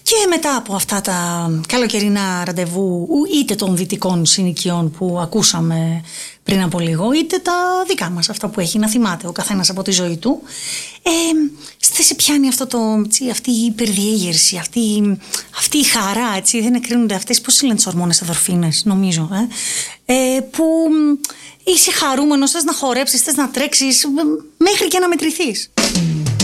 Και μετά από αυτά τα καλοκαιρινά ραντεβού, είτε των δυτικών συνοικιών που ακούσαμε πριν από λίγο, είτε τα δικά μας, αυτά που έχει να θυμάται ο καθένας από τη ζωή του, δεν σε πιάνει αυτή η υπερδιέγερση, αυτή η χαρά, έτσι, δεν εκρίνονται αυτές, πώς λένε τις ορμόνες, ενδορφίνες, νομίζω, που είσαι χαρούμενος, θες να χορέψεις, θες να τρέξεις, μέχρι και να μετρηθείς.